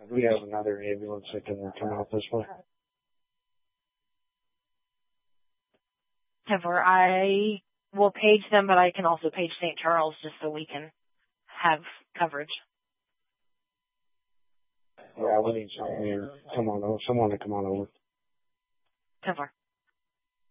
We have another ambulance that can come out this way. I will page them, but I can also page St. Charles just so we can have coverage. Yeah, we need someone to come on over. 10-4.